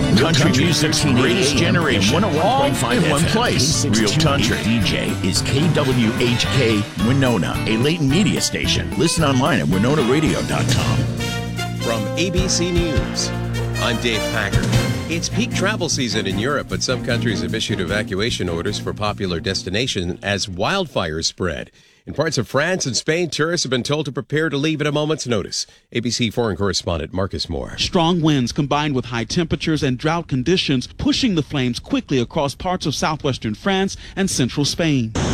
Country music's greatest generation, all in one place. Real Country. DJ is KWHK Winona, a Layton media station. Listen online at WinonaRadio.com. From ABC News, I'm Dave Packer. It's peak travel season in Europe, but some countries have issued evacuation orders for popular destinations as wildfires spread. In parts of France and Spain, tourists have been told to prepare to leave at a moment's notice. ABC foreign correspondent Marcus Moore. Strong winds combined with high temperatures and drought conditions pushing the flames quickly across parts of southwestern France and central Spain.